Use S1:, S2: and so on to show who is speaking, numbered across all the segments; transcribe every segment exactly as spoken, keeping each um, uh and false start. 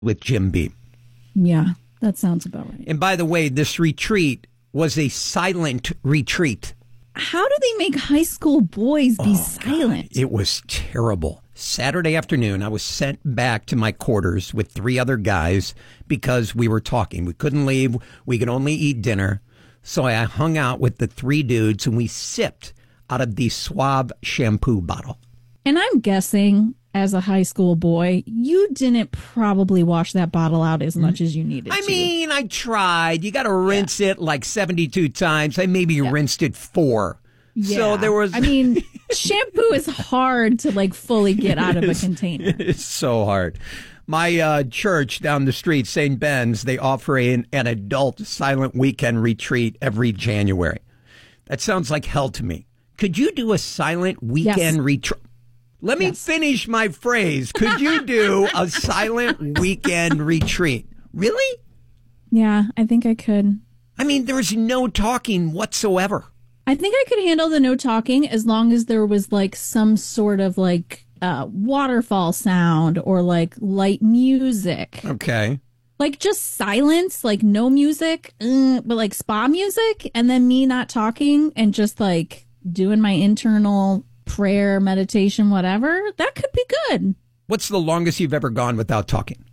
S1: with Jim Beam.
S2: Yeah, that sounds about right.
S1: And by the way, this retreat was a silent retreat.
S2: How do they make high school boys be
S1: oh,
S2: silent?
S1: God, it was terrible. Saturday afternoon, I was sent back to my quarters with three other guys because we were talking. We couldn't leave. We could only eat dinner. So I hung out with the three dudes and we sipped out of the Suave shampoo bottle.
S2: And I'm guessing, as a high school boy, you didn't probably wash that bottle out as much as you needed
S1: I
S2: to.
S1: mean, I tried. You got to rinse
S2: yeah.
S1: it like seventy-two times. I maybe yeah. rinsed it four.
S2: Yeah.
S1: So there was.
S2: I mean, shampoo is hard to like fully get out of a container.
S1: It's so hard. My uh, church down the street, Saint Ben's, they offer an, an adult silent weekend retreat every January. That sounds like hell to me. Could you do a silent weekend
S2: yes.
S1: retreat? Let me
S2: yes.
S1: finish my phrase. Could you do a silent weekend retreat? Really?
S2: Yeah, I think I could.
S1: I mean, there's no talking whatsoever.
S2: I think I could handle the no talking as long as there was like some sort of like uh, waterfall sound or like light music.
S1: Okay.
S2: Like just silence, like no music, uh, but like spa music, and then me not talking and just like doing my internal prayer, meditation, whatever. That could be good.
S1: What's the longest you've ever gone without talking?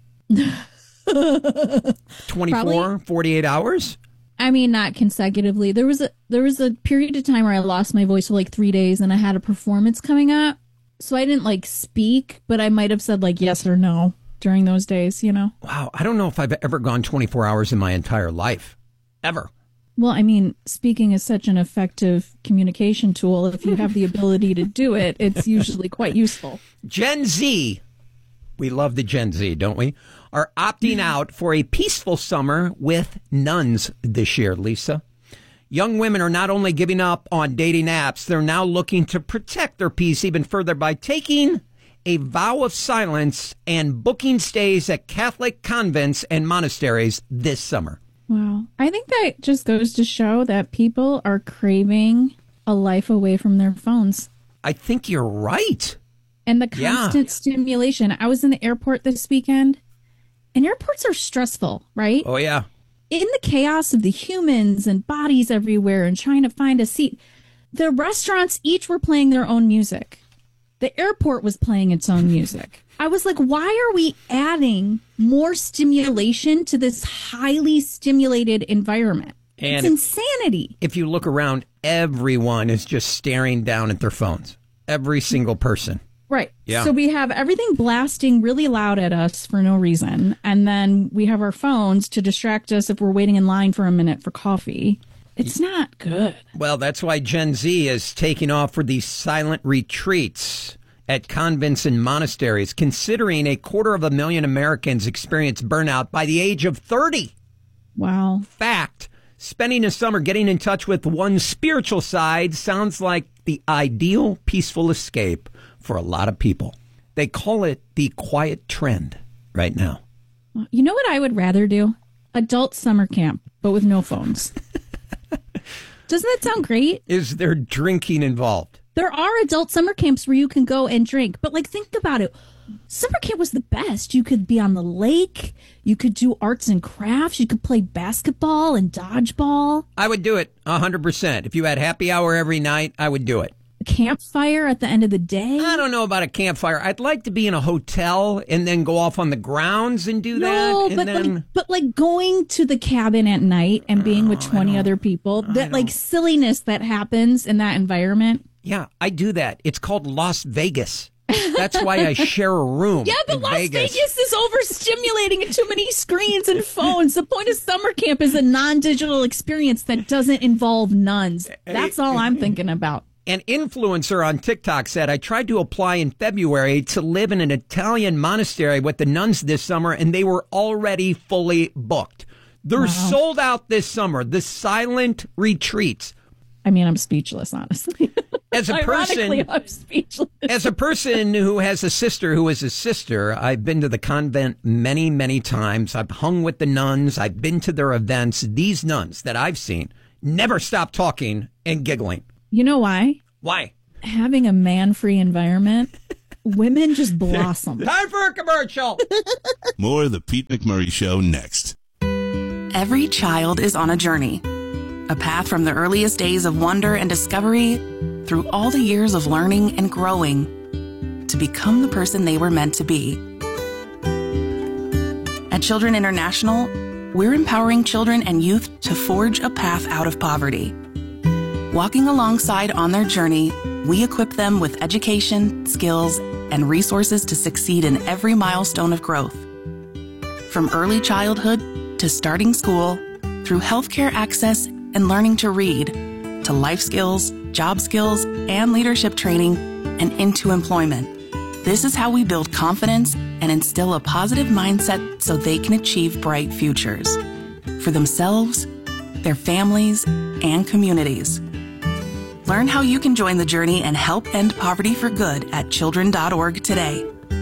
S1: twenty-four,
S2: Probably,
S1: forty-eight hours?
S2: I mean, not consecutively. There was a there was a period of time where I lost my voice for like three days and I had a performance coming up. So I didn't like speak, but I might have said like yes or no during those days, you know?
S1: Wow. I don't know if I've ever gone twenty-four hours in my entire life. Ever.
S2: Well, I mean, speaking is such an effective communication tool. If you have the ability to do it, it's usually quite useful.
S1: Gen Z, we love the Gen Z, don't we? Are opting out for a peaceful summer with nuns this year, Lisa. Young women are not only giving up on dating apps, they're now looking to protect their peace even further by taking a vow of silence and booking stays at Catholic convents and monasteries this summer.
S2: Wow. I think that just goes to show that people are craving a life away from their phones.
S1: I think you're right.
S2: And the constant yeah. stimulation. I was in the airport this weekend, and airports are stressful, right?
S1: Oh, yeah.
S2: In the chaos of the humans and bodies everywhere and trying to find a seat, the restaurants each were playing their own music. The airport was playing its own music. I was like, why are we adding more stimulation to this highly stimulated environment?
S1: And
S2: it's insanity.
S1: If you look around, everyone is just staring down at their phones. Every single person.
S2: Right.
S1: Yeah.
S2: So we have everything blasting really loud at us for no reason. And then we have our phones to distract us if we're waiting in line for a minute for coffee. It's not good.
S1: Well, that's why Gen Z is taking off for these silent retreats at convents and monasteries, considering a quarter of a million Americans experience burnout by the age of thirty.
S2: Wow.
S1: Fact. Spending a summer getting in touch with one's spiritual side sounds like the ideal peaceful escape for a lot of people. They call it the quiet trend right now.
S2: You know what I would rather do? Adult summer camp, but with no phones. Doesn't that sound great?
S1: Is there drinking involved?
S2: There are adult summer camps where you can go and drink. But, like, think about it. Summer camp was the best. You could be on the lake. You could do arts and crafts. You could play basketball and dodgeball.
S1: I would do it one hundred percent. If you had happy hour every night, I would do it.
S2: A campfire at the end of the day?
S1: I don't know about a campfire. I'd like to be in a hotel and then go off on the grounds and do
S2: no,
S1: that.
S2: No,
S1: and
S2: but,
S1: then...
S2: like, but like going to the cabin at night and being oh, with twenty other people, that like silliness that happens in that environment.
S1: Yeah, I do that. It's called Las Vegas. That's why I share a room.
S2: Yeah, but Las
S1: Vegas.
S2: Vegas is overstimulating and too many screens and phones. The point of summer camp is a non-digital experience that doesn't involve nuns. That's all I'm thinking about.
S1: An influencer on TikTok said, I tried to apply in February to live in an Italian monastery with the nuns this summer, and they were already fully booked. They're wow. sold out this summer. The silent retreats.
S2: I mean, I'm speechless, honestly.
S1: As a person,
S2: I'm speechless.
S1: As a person who has a sister who is a sister, I've been to the convent many, many times. I've hung with the nuns. I've been to their events. These nuns that I've seen never stop talking and giggling.
S2: You know why?
S1: Why?
S2: Having a man-free environment women just blossom.
S1: Time for a commercial.
S3: More of the Pete McMurray Show next.
S4: Every child is on a journey. A path from the earliest days of wonder and discovery through all the years of learning and growing to become the person they were meant to be. At Children International, we're empowering children and youth to forge a path out of poverty. Walking alongside on their journey, we equip them with education, skills, and resources to succeed in every milestone of growth. From early childhood to starting school, through healthcare access and learning to read, to life skills, job skills, and leadership training, and into employment. This is how we build confidence and instill a positive mindset so they can achieve bright futures for themselves, their families, and communities. Learn how you can join the journey and help end poverty for good at children dot org today.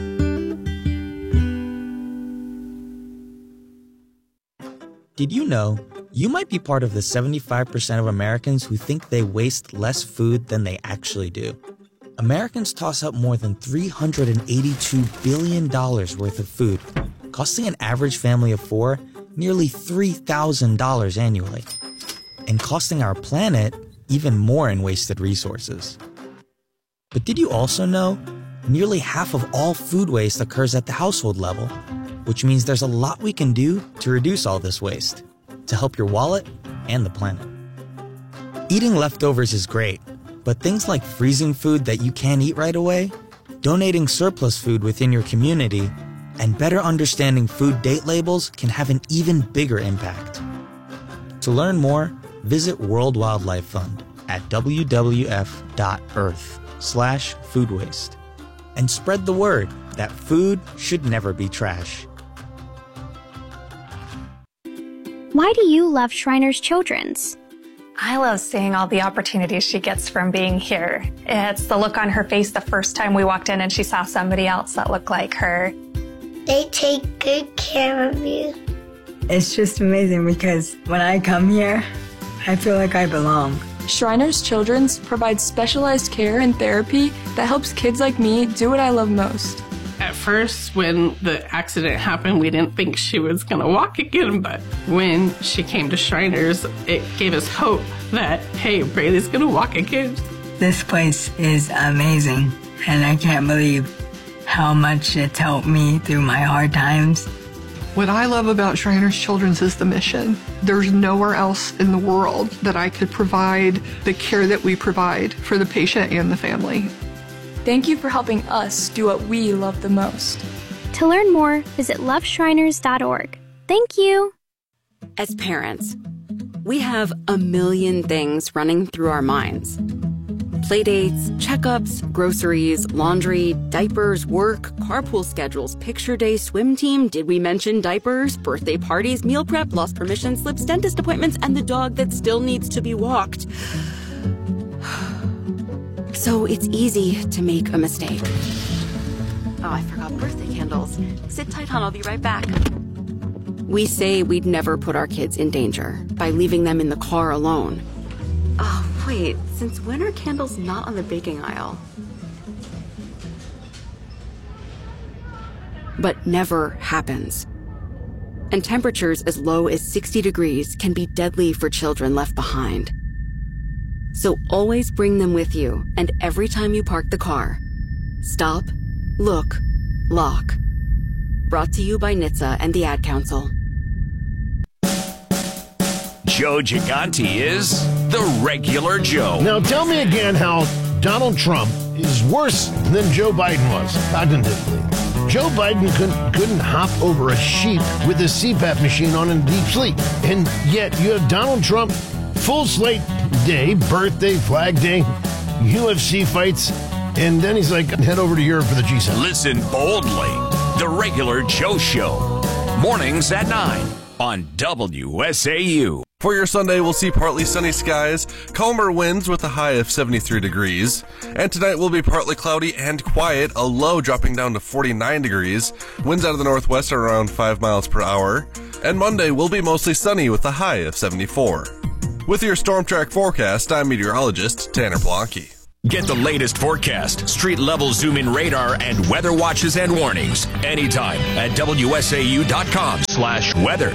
S5: Did you know you might be part of the seventy-five percent of Americans who think they waste less food than they actually do? Americans toss out more than three hundred eighty-two billion dollars worth of food, costing an average family of four nearly three thousand dollars annually, and costing our planet even more in wasted resources. But did you also know nearly half of all food waste occurs at the household level, which means there's a lot we can do to reduce all this waste, to help your wallet and the planet. Eating leftovers is great, but things like freezing food that you can't eat right away, donating surplus food within your community, and better understanding food date labels can have an even bigger impact. To learn more, visit World Wildlife Fund at w w f dot earth slash food waste and spread the word that food should never be trash.
S6: Why do you love Shriners Children's?
S7: I love seeing all the opportunities she gets from being here. It's the look on her face the first time we walked in and she saw somebody else that looked like her.
S8: They take good care of you.
S9: It's just amazing because when I come here, I feel like I belong.
S10: Shriners Children's provides specialized care and therapy that helps kids like me do what I love most.
S11: At first, when the accident happened, we didn't think she was going to walk again, but when she came to Shriners, it gave us hope that, hey, Braylee's going to walk again.
S9: This place is amazing, and I can't believe how much it's helped me through my hard times.
S12: What I love about Shriners Children's is the mission. There's nowhere else in the world that I could provide the care that we provide for the patient and the family.
S10: Thank you for helping us do what we love the most.
S6: To learn more, visit love shriners dot org. Thank you.
S13: As parents, we have a million things running through our minds. Playdates, checkups, groceries, laundry, diapers, work, carpool schedules, picture day, swim team, did we mention diapers, birthday parties, meal prep, lost permission slips, dentist appointments, and the dog that still needs to be walked. So it's easy to make a mistake. Oh, I forgot birthday candles. Sit tight, hon, I'll be right back. We say we'd never put our kids in danger by leaving them in the car alone. Oh, wait, since when are candles not on the baking aisle? But never happens. And temperatures as low as sixty degrees can be deadly for children left behind. So always bring them with you, and every time you park the car, stop, look, lock. Brought to you by N H T S A and the Ad Council.
S14: Joe Gigante is the regular Joe.
S15: Now tell me again how Donald Trump is worse than Joe Biden was cognitively. Joe Biden couldn't, couldn't hop over a sheep with a C PAP machine on in deep sleep. And yet you have Donald Trump, full slate day, birthday, Flag Day, U F C fights, and then he's like, head over to Europe for the G seven.
S14: Listen boldly. The Regular Joe Show. Mornings at nine on W S A U.
S16: For your Sunday, we'll see partly sunny skies, calmer winds with a high of seventy-three degrees. And tonight will be partly cloudy and quiet, a low dropping down to forty-nine degrees. Winds out of the northwest are around five miles per hour. And Monday will be mostly sunny with a high of seventy-four. With your Storm Track forecast, I'm meteorologist Tanner Plonky.
S14: Get the latest forecast, street level zoom in radar, and weather watches and warnings anytime at W S A U dot com slash weather.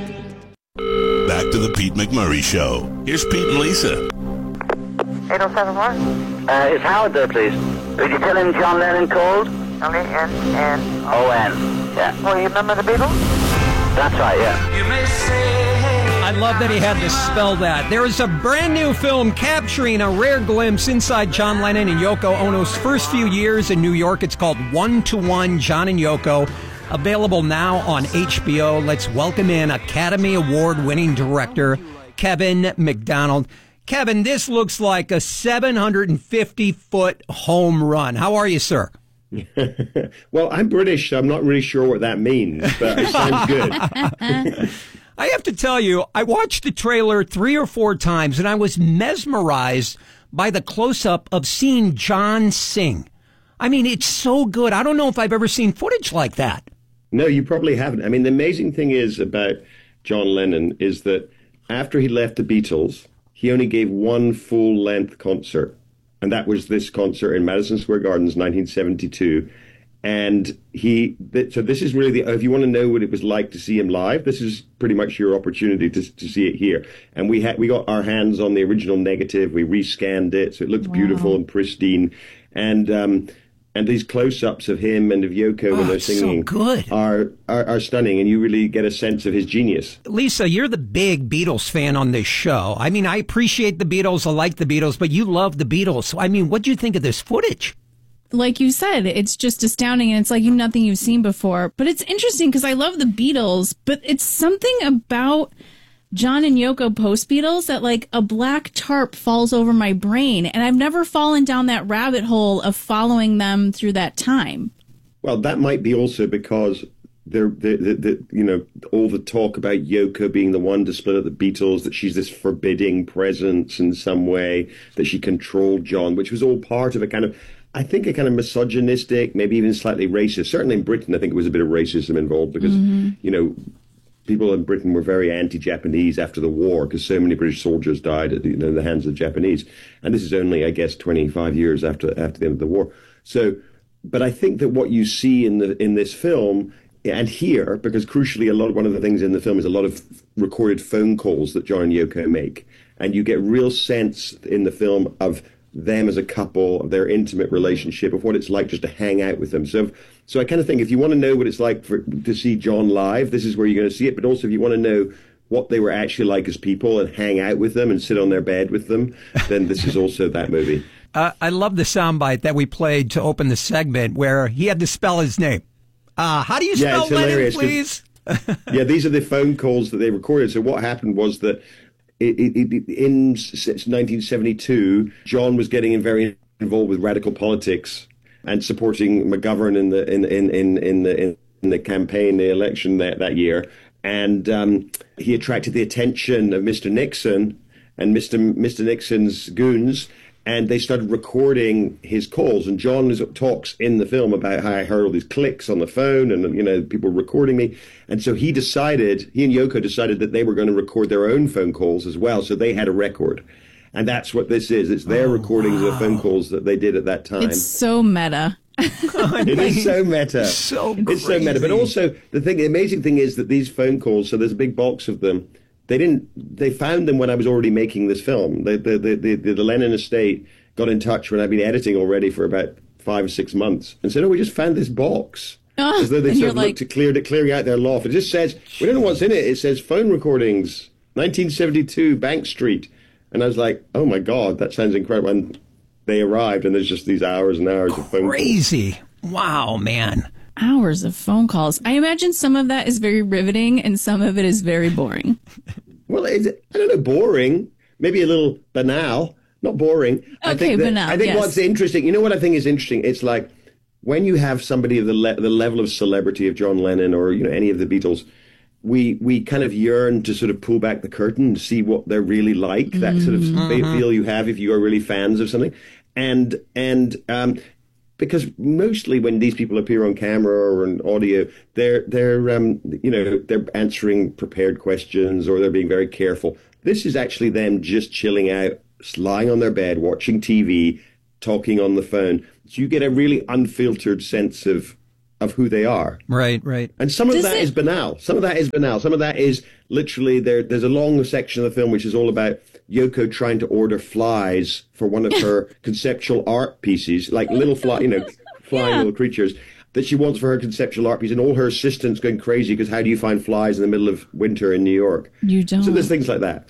S3: Back to the Pete McMurray Show. Here's Pete and Lisa.
S17: eight oh seven one? Uh, is Howard there, please? Could you tell him John Lennon called? L E N N O N. Yeah. Oh, you remember the Beatles? That's right, yeah. You may say...
S1: I love that he had to spell that. There is a brand new film capturing a rare glimpse inside John Lennon and Yoko Ono's first few years in New York. It's called One to One, John and Yoko. Available now on H B O. Let's welcome in Academy Award-winning director Kevin McDonald. Kevin, this looks like a seven hundred fifty foot home run. How are you, sir?
S18: Well, I'm British, so I'm not really sure what that means, but it sounds good.
S1: I have to tell you, I watched the trailer three or four times, and I was mesmerized by the close-up of seeing John sing. I mean, it's so good. I don't know if I've ever seen footage like that.
S18: No, you probably haven't. I mean, the amazing thing is about John Lennon is that after he left the Beatles, he only gave one full-length concert, and that was this concert in Madison Square Gardens, nineteen seventy-two. And he, so this is really the, if you want to know what it was like to see him live, this is pretty much your opportunity to to see it here. And we had, we got our hands on the original negative. We rescanned it, so it looks wow. beautiful and pristine. And, um, and these close-ups of him and of Yoko
S1: oh,
S18: when they're singing
S1: so good.
S18: Are, are, are stunning. And you really get a sense of his genius.
S1: Lisa, you're the big Beatles fan on this show. I mean, I appreciate the Beatles. I like the Beatles, but you love the Beatles. So, I mean, what do you think of this footage?
S2: Like you said, it's just astounding, and it's like nothing you've seen before. But it's interesting because I love the Beatles, but it's something about John and Yoko post-Beatles that like a black tarp falls over my brain, and I've never fallen down that rabbit hole of following them through that time.
S18: Well, that might be also because there, the, the, the, you know, all the talk about Yoko being the one to split up the Beatles, that she's this forbidding presence in some way, that she controlled John, which was all part of a kind of, I think, a kind of misogynistic, maybe even slightly racist. Certainly in Britain, I think it was a bit of racism involved because, mm-hmm. you know, people in Britain were very anti-Japanese after the war because so many British soldiers died at you know, the hands of the Japanese. And this is only, I guess, twenty-five years after after the end of the war. So, but I think that what you see in the in this film and here, because crucially, a lot of, one of the things in the film is a lot of recorded phone calls that John and Yoko make. And you get real sense in the film of them as a couple, of their intimate relationship, of what it's like just to hang out with them. So, so I kind of think if you want to know what it's like for, to see John live, this is where you're going to see it. But also if you want to know what they were actually like as people and hang out with them and sit on their bed with them, then this is also that movie.
S1: Uh, I love the soundbite that we played to open the segment where he had to spell his name. Uh, how do you spell
S18: yeah,
S1: Lennon, please?
S18: Yeah, these are the phone calls that they recorded. So what happened was that It, it, it, in nineteen seventy-two, John was getting very involved with radical politics and supporting McGovern in the in in in, in the in the campaign, the election that that year, and um, he attracted the attention of Mister Nixon and Mister Mister Nixon's goons. And they started recording his calls. And John talks in the film about how I heard all these clicks on the phone and, you know, people recording me. And so he decided, he and Yoko decided that they were going to record their own phone calls as well. So they had a record. And that's what this is. It's their oh, recordings wow. of the phone calls that they did at that time.
S2: It's so meta.
S18: It is so meta.
S1: So
S18: it's so meta. But also, the thing, the amazing thing is that these phone calls, so there's a big box of them. They didn't. They found them when I was already making this film. The the, the the the Lennon estate got in touch when I'd been editing already for about five or six months and said, "Oh, we just found this box." Oh, as though they sort of like... looked to clear to clearing out their loft. It just says we don't know what's in it. It says phone recordings, nineteen seventy-two, Bank Street, and I was like, "Oh my God, that sounds incredible." And they arrived, and there's just these hours and hours of phone calls.
S1: Crazy! Wow, man.
S2: Hours of phone calls. I imagine some of that is very riveting and some of it is very boring.
S18: Well, it's, I don't know, boring. Maybe a little banal. Not boring.
S2: Okay,
S18: I think that,
S2: banal,
S18: I think
S2: yes.
S18: what's interesting, you know what I think is interesting? It's like when you have somebody of the, le- the level of celebrity of John Lennon or, you know, any of the Beatles, we we kind of yearn to sort of pull back the curtain and see what they're really like, that mm-hmm. sort of mm-hmm. feel you have if you are really fans of something. And, and, um, because mostly when these people appear on camera or on audio, they're they're um, you know they're answering prepared questions or they're being very careful. This is actually them just chilling out, lying on their bed, watching T V, talking on the phone. So you get a really unfiltered sense of of who they are.
S1: Right, right.
S18: And some of
S2: Does
S18: that
S2: it-
S18: is banal. Some of that is banal. Some of that is literally there. There's a long section of the film which is all about Yoko trying to order flies for one of her conceptual art pieces, like little fly, you know, flying
S2: Yeah.
S18: little creatures that she wants for her conceptual art piece, and all her assistants going crazy because how do you find flies in the middle of winter in New York?
S2: You don't.
S18: So there's things like that.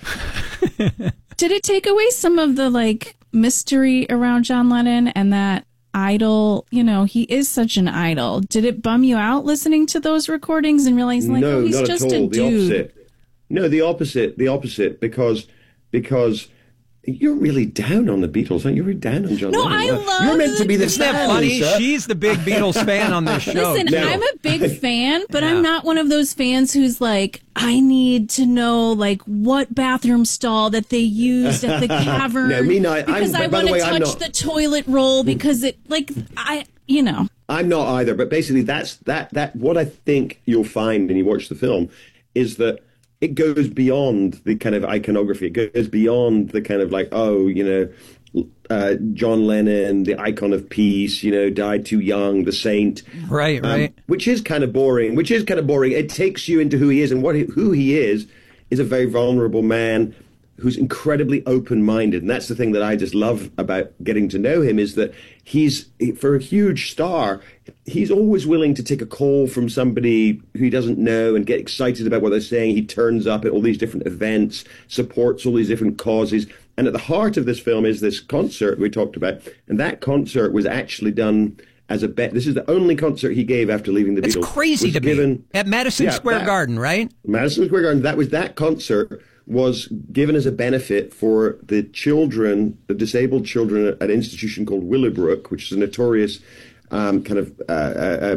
S2: Did it take away some of the like mystery around John Lennon and that idol? You know, he is such an idol. Did it bum you out listening to those recordings and realizing like,
S18: no,
S2: oh, he's
S18: not
S2: just
S18: at all.
S2: a
S18: The
S2: dude?
S18: opposite. No, the opposite. The opposite. Because because you're really down on the Beatles, aren't you? You're really down on John
S2: No,
S18: Lennon.
S2: I love
S18: You're meant to be the
S1: Isn't that
S18: fan,
S1: funny?
S18: Lisa.
S1: She's the big Beatles fan on this show.
S2: Listen,
S18: No.
S2: I'm a big fan, but
S1: Yeah.
S2: I'm not one of those fans who's like, I need to know like what bathroom stall that they used at the cavern.
S18: No, me not. I'm-
S2: Because I
S18: by the
S2: want to
S18: way, I'm
S2: touch
S18: not-
S2: the toilet roll because it like I you know.
S18: I'm not either, but basically that's that that what I think you'll find when you watch the film is that it goes beyond the kind of iconography. It goes beyond the kind of like, oh, you know, uh, John Lennon, the icon of peace, you know, died too young, the saint.
S1: Right,
S18: Um,
S1: right.
S18: which is kind of boring, which is kind of boring. It takes you into who he is, and what he, who he is is a very vulnerable man who's incredibly open-minded. And that's the thing that I just love about getting to know him is that he's, for a huge star, he's always willing to take a call from somebody who he doesn't know and get excited about what they're saying. He turns up at all these different events, supports all these different causes. And at the heart of this film is this concert we talked about. And that concert was actually done as a bet. This is the only concert he gave after leaving the
S1: It's
S18: Beatles.
S1: crazy
S18: Was
S1: to
S18: given,
S1: be at Madison
S18: Yeah,
S1: Square
S18: that-
S1: Garden, right?
S18: Madison Square Garden. That was that concert was given as a benefit for the children, the disabled children at an institution called Willowbrook, which is a notorious um, kind of uh, uh,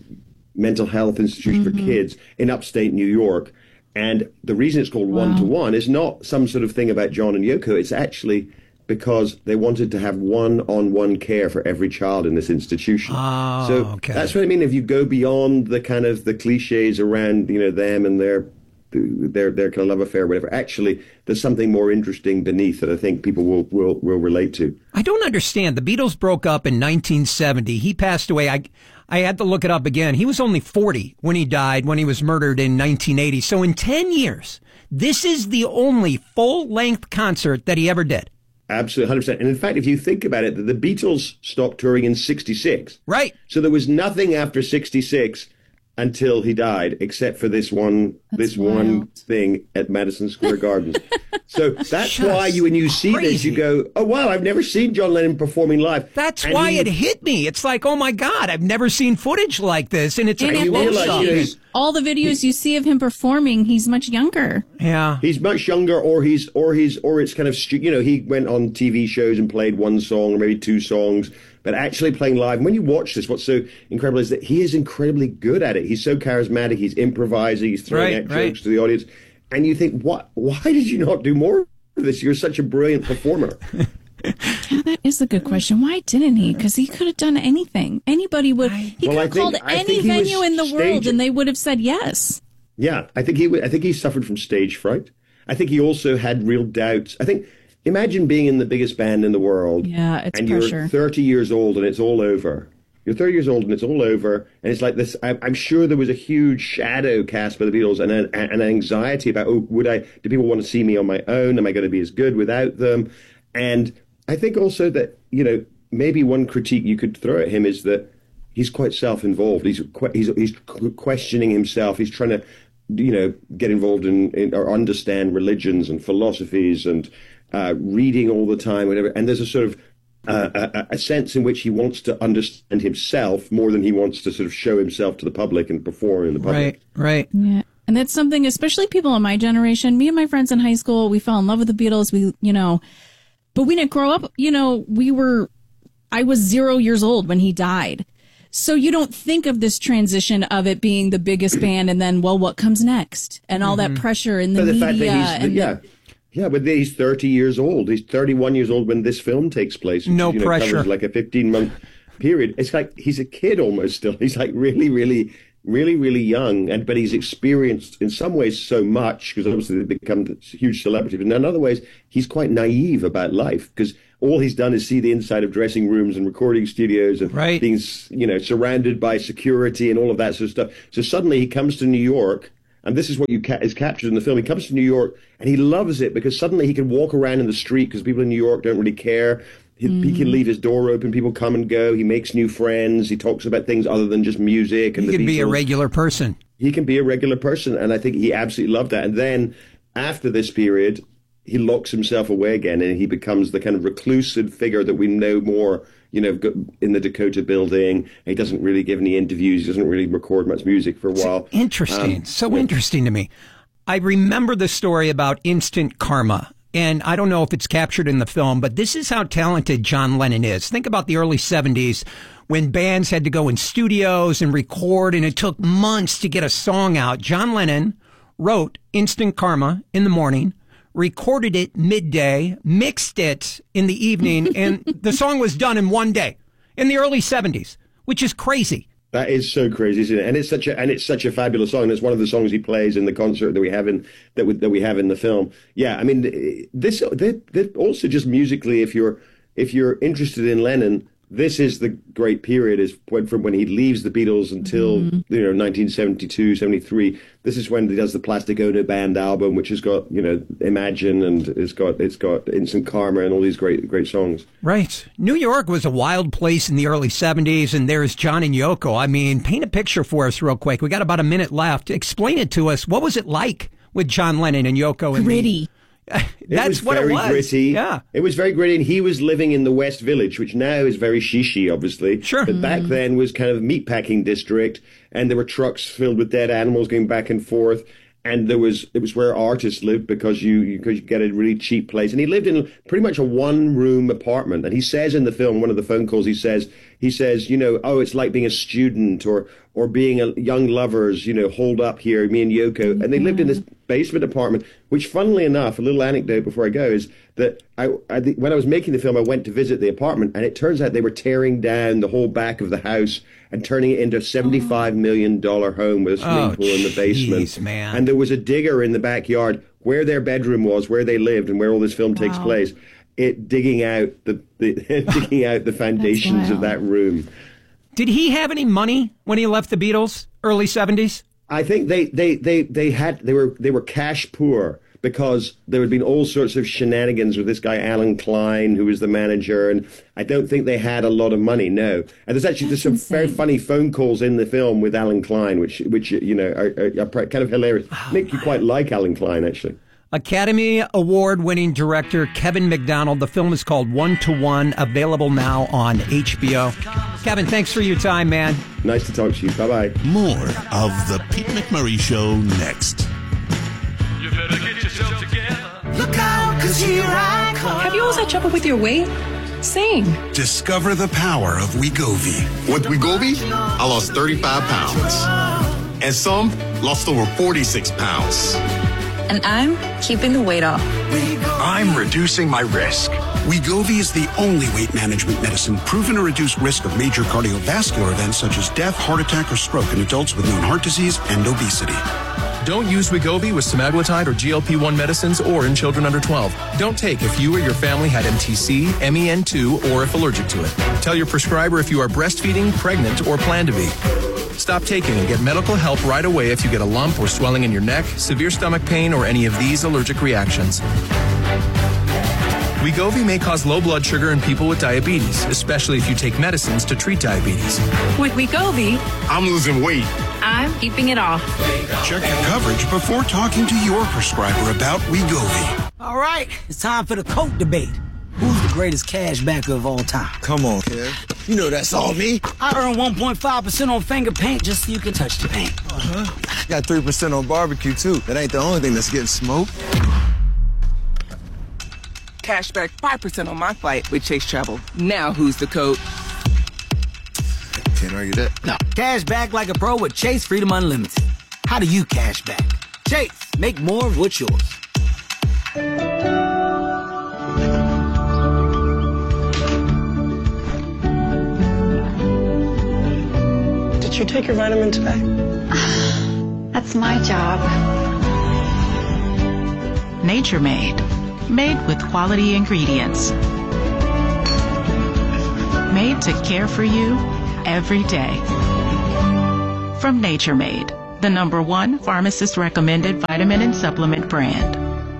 S18: mental health institution
S2: Mm-hmm.
S18: for kids in upstate New York. And the reason it's called One to One is not some sort of thing about John and Yoko. It's actually because they wanted to have one-on-one care for every child in this institution.
S1: Oh,
S18: so
S1: okay.
S18: that's what I mean. If you go beyond the kind of the cliches around, you know, them and their their their kind of love affair, or whatever. Actually, there's something more interesting beneath that I think people will will will relate to.
S1: I don't understand. The Beatles broke up in nineteen seventy. He passed away. I I had to look it up again. He was only forty when he died, when he was murdered in nineteen eighty. So in ten years, this is the only full-length concert that he ever did.
S18: Absolutely, one hundred percent. And in fact, if you think about it, the Beatles stopped touring in sixty-six.
S1: Right.
S18: So there was nothing after sixty-six until he died, except for this one
S2: That's
S18: this one
S2: wild.
S18: thing at Madison Square Garden. So that's
S1: Just
S18: why you, when you see this,
S1: crazy.
S18: you go, oh, wow, I've never seen John Lennon performing live.
S1: That's
S18: And
S1: why
S18: he-
S1: it hit me. It's like, oh my God, I've never seen footage like this. And it's
S2: And
S1: a
S2: at
S18: you
S2: that
S1: close
S18: realize,
S1: up.
S18: you know,
S2: age,
S18: he's-
S2: all the videos you see of him performing, he's much younger.
S1: Yeah.
S18: He's much younger, or he's, or he's, or it's kind of, stu- you know, he went on T V shows and played one song or maybe two songs, but actually playing live. And when you watch this, what's so incredible is that he is incredibly good at it. He's so charismatic. He's improvising. He's throwing
S1: Right,
S18: out
S1: right.
S18: jokes to the audience, and you think, what? Why did you not do more of this? You're such a brilliant performer.
S2: Yeah, that is a good question. Why didn't he? Because he could have done anything. Anybody would. He
S18: Well, I
S2: could have
S18: think-
S2: called
S18: I
S2: any
S18: think he was
S2: venue in the world,
S18: staging.
S2: and they would have said yes.
S18: Yeah, I think he. I think he suffered from stage fright. I think he also had real doubts. I think. Imagine being in the biggest band in the world.
S2: Yeah, it's
S18: and
S2: pressure.
S18: you're thirty years old and it's all over. You're thirty years old and it's all over, and it's like this. I, I'm sure there was a huge shadow cast by the Beatles, and an, an anxiety about, oh, would I? Do people want to see me on my own? Am I going to be as good without them? And I think also that, you know, maybe one critique you could throw at him is that he's quite self-involved. He's que- he's he's questioning himself. He's trying to, you know, get involved in, in or understand religions and philosophies and uh, reading all the time, whatever. And there's a sort of uh, a, a sense in which he wants to understand himself more than he wants to sort of show himself to the public and perform in the public.
S1: Right, right.
S2: Yeah. And that's something, especially people in my generation, me and my friends in high school, we fell in love with the Beatles. We, you know, but we didn't grow up, you know, we were, I was zero years old when he died. So you don't think of this transition of it being the biggest band and then, well, what comes next? And all that pressure in the,
S18: But the
S2: media.
S18: fact that he's,
S2: and
S18: yeah. Yeah, but he's thirty years old. He's thirty-one years old when this film takes place. Which,
S1: No
S18: you know,
S1: pressure.
S18: covers like a fifteen-month period. It's like he's a kid almost still. He's like really, really, really, really young. And but he's experienced in some ways so much because obviously they've become huge celebrities. But in other ways, he's quite naive about life because all he's done is see the inside of dressing rooms and recording studios and
S1: right.
S18: being, you know, surrounded by security and all of that sort of stuff. So suddenly he comes to New York, and this is what you ca- is captured in the film. He comes to New York, and he loves it because suddenly he can walk around in the street because people in New York don't really care. He, mm. he can leave his door open. People come and go. He makes new friends. He talks about things other than just music. And
S1: he
S18: the
S1: can
S18: Beatles.
S1: be a regular person.
S18: He can be a regular person, and I think he absolutely loved that. And then after this period, he locks himself away again, and he becomes the kind of reclusive figure that we know more, you know, in the Dakota Building. He doesn't really give any interviews. He doesn't really record much music for a while.
S1: It's interesting. Um, so
S18: yeah.
S1: interesting to me. I remember the story about instant karma. And I don't know if it's captured in the film, but this is how talented John Lennon is. Think about the early seventies when bands had to go in studios and record, and it took months to get a song out. John Lennon wrote Instant Karma in the morning, recorded it midday, mixed it in the evening, and the song was done in one day in the early seventies, which is crazy.
S18: That is so crazy, isn't it? And it's such a and it's such a fabulous song. And it's one of the songs he plays in the concert that we have in that we, that we have in the film. Yeah, I mean, this they're, they're also just musically, if you're if you're interested in Lennon, this is the great period, is when, from when he leaves the Beatles until, mm. you know, nineteen seventy-two, seventy-three. This is when he does the Plastic Ono Band album, which has got, you know, Imagine, and it's got it's got Instant Karma and all these great great songs.
S1: Right. New York was a wild place in the early seventies, and there's John and Yoko. I mean, paint a picture for us real quick. We got about a minute left. Explain it to us. What was it like with John Lennon and Yoko? And
S2: Gritty.
S1: That's
S18: it
S1: what
S18: very
S1: it was.
S18: Gritty.
S1: Yeah.
S18: It was very gritty, and he was living in the West Village, which now is very shishi, obviously.
S1: Sure.
S18: But
S1: Mm.
S18: back then was kind of a meatpacking district, and there were trucks filled with dead animals going back and forth. And there was it was where artists lived because you you could get a really cheap place. And he lived in pretty much a one room apartment. And he says in the film, one of the phone calls, he says he says, you know, oh, it's like being a student or or being a young lovers, you know, holed up here, me and Yoko. And they lived in this basement apartment, which, funnily enough, a little anecdote before I go is that I, I when I was making the film, I went to visit the apartment, and it turns out they were tearing down the whole back of the house and turning it into a seventy-five million dollars home with a swimming
S1: Oh,
S18: pool in the basement.
S1: jeez, man.
S18: And there was a digger in the backyard where their bedroom was, where they lived, and where all this film takes
S2: Wow.
S18: place. It digging out the, the digging out the foundations of that room.
S1: Did he have any money when he left the Beatles, early seventies?
S18: I think they, they, they, they had they were they were cash poor because there had been all sorts of shenanigans with this guy Alan Klein, who was the manager, and I don't think they had a lot of money. No, and there's actually there's some
S2: insane.
S18: very funny phone calls in the film with Alan Klein, which which you know are, are, are kind of hilarious.
S1: Oh,
S18: Make you quite like Alan Klein, actually.
S1: Academy Award-winning director Kevin McDonald. The film is called One to One, available now on H B O. Kevin, thanks for your time, man.
S18: Nice to talk to you. Bye-bye.
S3: More of The Pete McMurray Show next.
S19: You better get yourself together. Look out, 'cause here I come.
S10: Have you always had trouble with your weight? Same.
S20: Discover the power of Wegovy. With Wegovy, I lost thirty-five pounds. And some lost over forty-six pounds.
S21: And I'm keeping the weight off.
S20: I'm reducing my risk. Wegovy is the only weight management medicine proven to reduce risk of major cardiovascular events such as death, heart attack, or stroke in adults with known heart disease and obesity.
S22: Don't use Wegovy with semaglutide or G L P one medicines or in children under twelve. Don't take if you or your family had M T C, M E N two, or if allergic to it. Tell your prescriber if you are breastfeeding, pregnant, or plan to be. Stop taking and get medical help right away if you get a lump or swelling in your neck, severe stomach pain, or any of these allergic reactions. Wegovy may cause low blood sugar in people with diabetes, especially if you take medicines to treat diabetes.
S21: With Wegovy,
S20: I'm losing weight.
S21: I'm keeping it off.
S20: Check your coverage before talking to your prescriber about Wegovy.
S23: All right, it's time for the coat debate. Who's the greatest cashbacker of all time?
S20: Come on, Kev. You know that's all me.
S23: I earn one point five percent on finger paint just so you can touch the paint.
S24: Uh-huh. Got three percent on barbecue, too. That ain't the only thing that's getting smoked.
S25: Cashback five percent on my flight with Chase Travel. Now who's the code?
S24: Can't argue that.
S23: No, cash back like a pro with Chase Freedom Unlimited. How do you cash back? Chase, make more of what's yours.
S26: Did you take your vitamin today?
S27: That's my job.
S28: Nature Made. Made with quality ingredients.
S4: made to care for you every day. From Nature Made, the number one pharmacist recommended vitamin and supplement brand.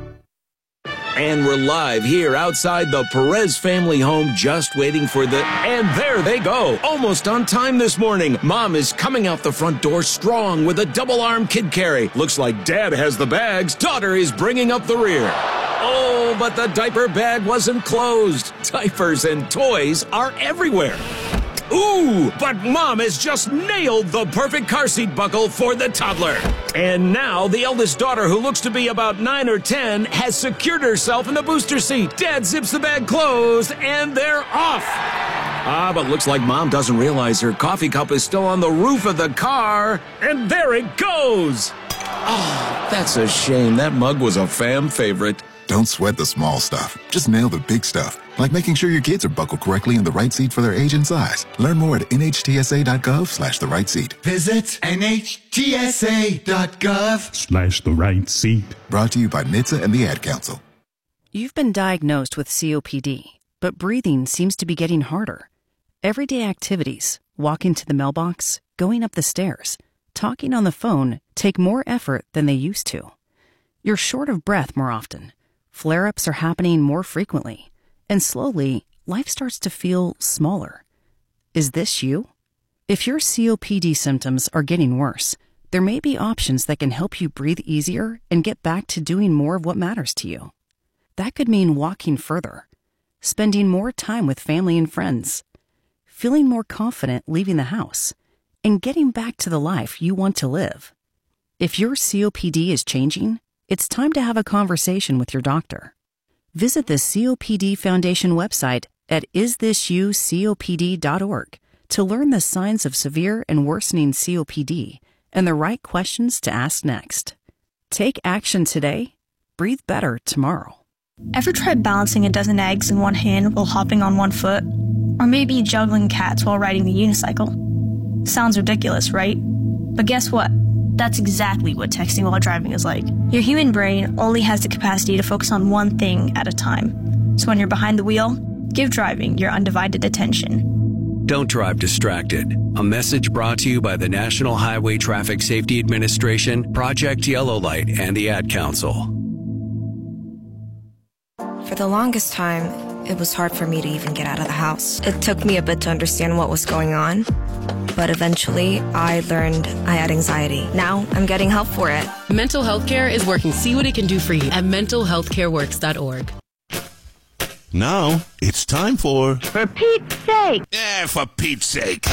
S5: And we're live here outside the Perez family home, just waiting for the... And there they go, almost on time this morning. Mom is coming out the front door strong with a double-arm kid carry. Looks like Dad has the bags. Daughter is bringing up the rear. Oh, but the diaper bag wasn't closed. Diapers and toys are everywhere. Ooh, but Mom has just nailed the perfect car seat buckle for the toddler. And now the eldest daughter, who looks to be about nine or ten, has secured herself in the booster seat. Dad zips the bag closed, and they're off. Ah, but looks like Mom doesn't realize her coffee cup is still on the roof of the car. And there it goes. Oh, that's a shame. That mug was a fam favorite.
S7: Don't sweat the small stuff. Just nail the big stuff, like making sure your kids are buckled correctly in the right seat for their age and size. Learn more at nhtsa.gov slash the right seat.
S8: Visit nhtsa.gov
S7: Slash the right seat. Brought to you by N H T S A and the Ad Council.
S9: You've been diagnosed with C O P D, but breathing seems to be getting harder. Everyday activities, walking to the mailbox, going up the stairs, talking on the phone, take more effort than they used to. You're short of breath more often. Flare-ups are happening more frequently, and slowly, life starts to feel smaller. Is this you? If your C O P D symptoms are getting worse, there may be options that can help you breathe easier and get back to doing more of what matters to you. That could mean walking further, spending more time with family and friends, feeling more confident leaving the house, and getting back to the life you want to live. If your C O P D is changing, it's time to have a conversation with your doctor. Visit the C O P D Foundation website at is this you C O P D dot org to learn the signs of severe and worsening C O P D and the right questions to ask next. Take action today. Breathe better tomorrow.
S11: Ever tried balancing a dozen eggs in one hand while hopping on one foot? Or maybe juggling cats while riding the unicycle? Sounds ridiculous, right? But guess what? That's exactly what texting while driving is like. Your human brain only has the capacity to focus on one thing at a time. So when you're behind the wheel, give driving your undivided attention.
S12: Don't drive distracted. A message brought to you by the National Highway Traffic Safety Administration, Project Yellow Light, and the Ad Council.
S28: For the longest time, it was hard for me to even get out of the house. It took me a bit to understand what was going on, but eventually I learned I had anxiety. Now I'm getting help for it.
S29: Mental health care is working. See what it can do for you at mental health care works dot org.
S3: Now it's time for...
S30: For Pete's sake!
S3: Yeah, for Pete's sake.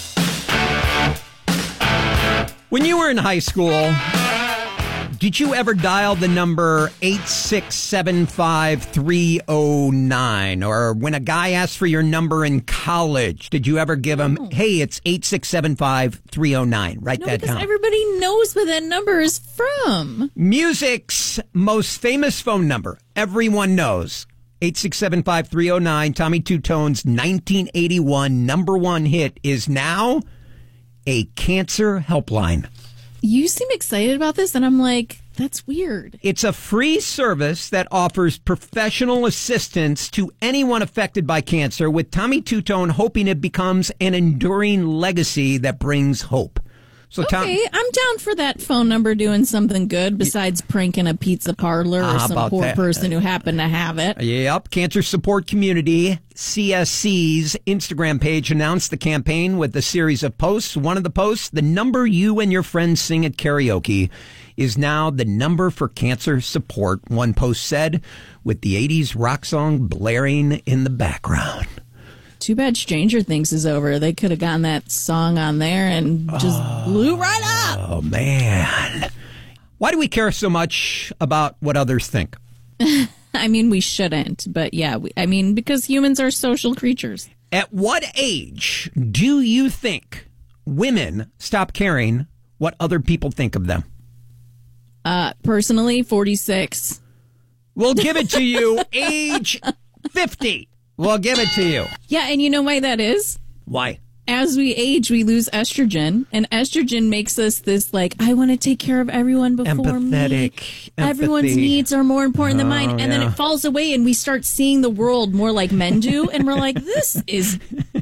S1: When you were in high school, did you ever dial the number eight six seven five three oh nine? Or when a guy asked for your number in college, did you ever give him, oh. hey, it's eight six seven five three oh nine? Write
S2: no,
S1: that
S2: because
S1: down.
S2: Everybody knows where that number is from.
S1: Music's most famous phone number. Everyone knows. eight six seven five three oh nine. Tommy Two Tone's nineteen eighty-one number one hit is now a cancer helpline.
S2: You seem excited about this, and I'm like, that's weird.
S1: It's a free service that offers professional assistance to anyone affected by cancer, with Tommy Two Tone hoping it becomes an enduring legacy that brings hope. So Tom,
S2: okay, I'm down for that phone number doing something good besides pranking a pizza parlor or
S1: uh,
S2: some poor
S1: that?
S2: person who happened to have it.
S1: Yep. Cancer Support Community, C S C's Instagram page announced the campaign with a series of posts. One of the posts, the number you and your friends sing at karaoke, is now the number for cancer support. One post said, with the eighties rock song blaring in the background.
S2: Too bad Stranger Things is over. They could have gotten that song on there and just oh, blew right up.
S1: Oh, man. Why do we care so much about what others think?
S2: I mean, we shouldn't. But yeah, we, I mean, because humans are social creatures.
S1: At what age do you think women stop caring what other people think of them?
S2: Uh, personally, forty-six.
S1: We'll give it to you. Age fifty. We'll give it to you.
S2: Yeah, and you know why that is?
S1: Why?
S2: As we age, we lose estrogen, and estrogen makes us this, like, I want to take care of everyone before
S1: Empathetic.
S2: me.
S1: Empathy.
S2: Everyone's needs are more important than mine.
S1: Oh,
S2: and then
S1: yeah.
S2: it falls away, and we start seeing the world more like men do, and we're like, this is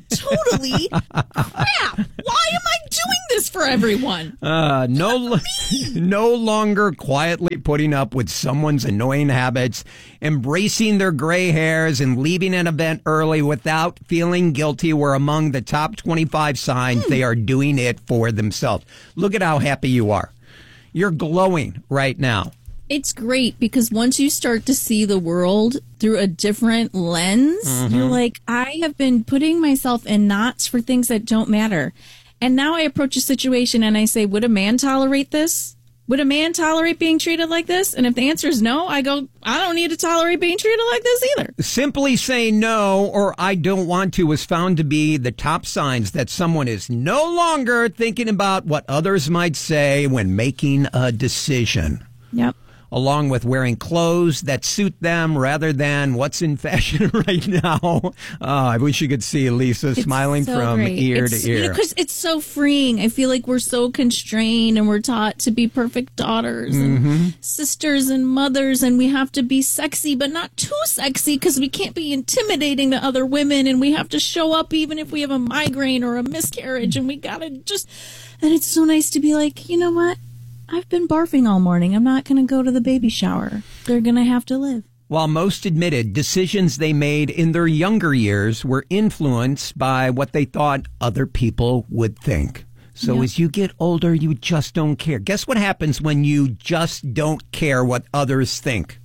S2: totally crap. Why am I doing this for everyone?
S1: Uh, no, no longer quietly putting up with someone's annoying habits, embracing their gray hairs, and leaving an event early without feeling guilty were among the top twenty-five signs they are doing it for themselves. Look at how happy you are. You're glowing right now.
S2: It's great because once you start to see the world through a different lens, mm-hmm. you're like, I have been putting myself in knots for things that don't matter. And now I approach a situation and I say, would a man tolerate this? Would a man tolerate being treated like this? And if the answer is no, I go, I don't need to tolerate being treated like this either.
S1: Simply saying no or I don't want to was found to be the top signs that someone is no longer thinking about what others might say when making a decision.
S2: Yep.
S1: Along with wearing clothes that suit them rather than what's in fashion right now. Oh, I wish you could see Lisa
S2: it's
S1: smiling
S2: so
S1: from
S2: great.
S1: ear
S2: it's,
S1: to ear.
S2: You know, 'cause it's so freeing. I feel like we're so constrained and we're taught to be perfect daughters and
S1: mm-hmm.
S2: sisters and mothers, and we have to be sexy, but not too sexy because we can't be intimidating to other women, and we have to show up even if we have a migraine or a miscarriage, and we gotta just... And it's so nice to be like, you know what? I've been barfing all morning. I'm not going to go to the baby shower. They're going to have to live.
S1: While most admitted decisions they made in their younger years were influenced by what they thought other people would think. So yep. as you get older, you just don't care. Guess what happens when you just don't care what others think?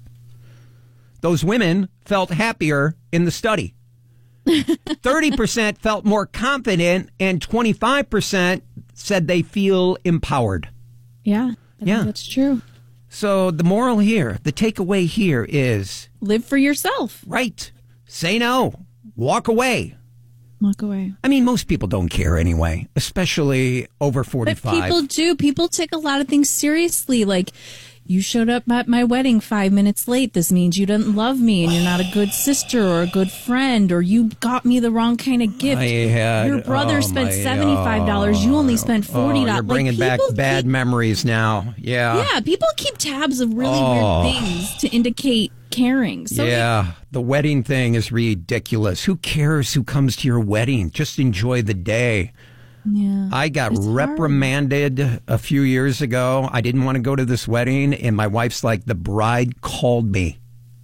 S1: Those women felt happier in the study. thirty percent felt more confident, and twenty-five percent said they feel empowered.
S2: Yeah, I
S1: yeah,
S2: think that's true.
S1: So the moral here, the takeaway here is...
S2: live for yourself.
S1: Right. Say no. Walk away.
S2: Walk away.
S1: I mean, most people don't care anyway, especially over forty-five.
S2: But people do. People take a lot of things seriously. Like, you showed up at my wedding five minutes late. This means you didn't love me and you're not a good sister or a good friend, or you got me the wrong kind of gift.
S1: I had,
S2: Your brother
S1: oh
S2: spent
S1: my,
S2: seventy-five dollars. Oh, you only spent forty dollars.
S1: Oh, you're bringing
S2: like,
S1: back bad
S2: keep,
S1: memories now. Yeah.
S2: Yeah, people keep tabs of really
S1: oh.
S2: weird things to indicate caring. So
S1: yeah, it, the wedding thing is ridiculous. Who cares who comes to your wedding? Just enjoy the day.
S2: Yeah,
S1: I got reprimanded hard. a few years ago. I didn't want to go to this wedding, and my wife's like, the bride called me.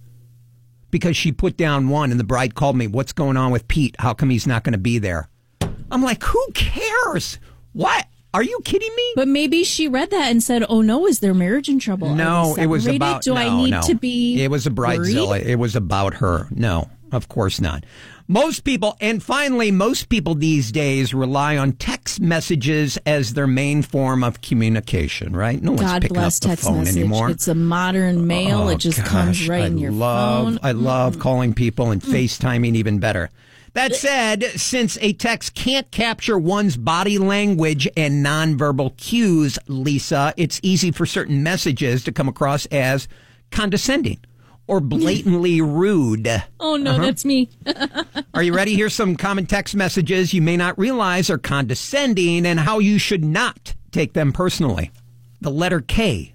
S1: Because she put down one, and the bride called me, what's going on with Pete? How come he's not going to be there? I'm like, who cares? What? Are you kidding me?
S2: But maybe she read that and said, oh no, is their marriage in trouble?
S1: No, it was about...
S2: Do
S1: no,
S2: I need
S1: no.
S2: to be
S1: It was a bridezilla.
S2: worried?
S1: It was about her. No, of course not. Most people, and finally, most people these days rely on text messages as their main form of communication, right? No one's
S2: God
S1: picking
S2: bless
S1: up the
S2: text
S1: phone
S2: message.
S1: anymore.
S2: It's a modern mail.
S1: Oh,
S2: it just
S1: gosh,
S2: comes right
S1: I
S2: in your
S1: love,
S2: phone.
S1: I love
S2: Mm.
S1: calling people and FaceTiming even better. That said, since a text can't capture one's body language and nonverbal cues, Lisa, it's easy for certain messages to come across as condescending or blatantly rude.
S2: Oh, no,
S1: Uh-huh.
S2: that's me.
S1: Are you ready? Here's some common text messages you may not realize are condescending and how you should not take them personally. The letter K,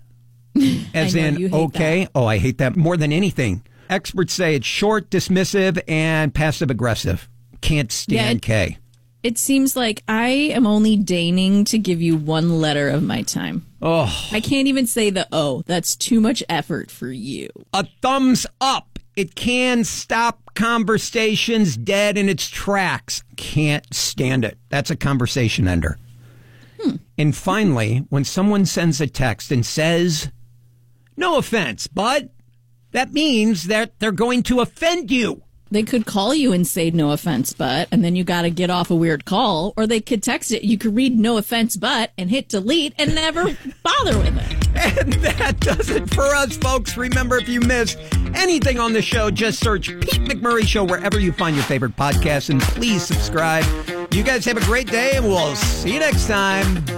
S1: as
S2: I know,
S1: in
S2: you hate
S1: okay.
S2: that.
S1: Oh, I hate that more than anything. Experts say it's short, dismissive, and passive-aggressive. Can't stand
S2: Yeah, it-
S1: K.
S2: It seems like I am only deigning to give you one letter of my time.
S1: Oh,
S2: I can't even say the O. That's too much effort for you.
S1: a thumbs up. It can stop conversations dead in its tracks. Can't stand it. That's a conversation ender.
S2: Hmm.
S1: And finally, when someone sends a text and says, no offense, but that means that they're going to offend you.
S2: They could call you and say no offense, but, and then you got to get off a weird call, or they could text it. You could read no offense, but, and hit delete and never bother with it.
S1: And that does it for us, folks. Remember, if you missed anything on the show, just search Pete McMurray Show wherever you find your favorite podcast, and please subscribe. You guys have a great day, and we'll see you next time.